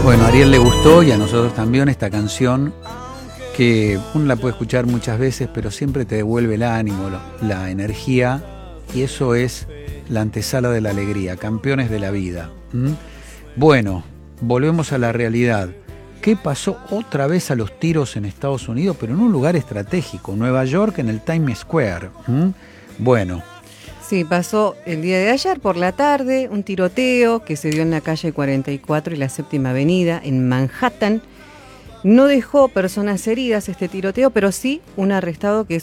Bueno, a Ariel le gustó y a nosotros también esta canción que uno la puede escuchar muchas veces, pero siempre te devuelve el ánimo, la energía, y eso es la antesala de la alegría, Campeones de la Vida. Bueno, volvemos a la realidad. ¿Qué pasó otra vez a los tiros en Estados Unidos, pero en un lugar estratégico, Nueva York, en el Times Square? Bueno. Sí, pasó el día de ayer por la tarde, un tiroteo que se dio en la calle 44 y la Séptima Avenida en Manhattan. No dejó personas heridas este tiroteo, pero sí un arrestado que